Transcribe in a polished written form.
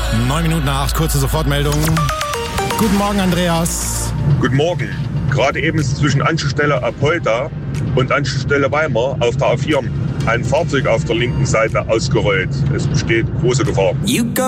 9 Minuten nach 8, kurze Sofortmeldung. Guten Morgen, Andreas. Guten Morgen. Gerade eben ist zwischen Anschlussstelle Apolda und Anschlussstelle Weimar auf der A4 ein Fahrzeug auf der linken Seite ausgerollt. Es besteht große Gefahr.